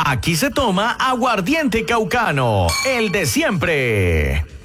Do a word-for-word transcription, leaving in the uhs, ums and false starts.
Aquí se toma aguardiente caucano, el de siempre.